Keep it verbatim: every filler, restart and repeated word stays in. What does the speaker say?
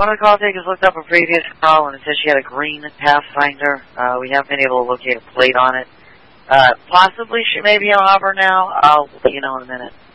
one of the call takers looked up a previous call and it said she had a green Pathfinder. Uh, we haven't been able to locate a plate on it. Uh, possibly she may be on Auburn now. I'll let you know in a minute.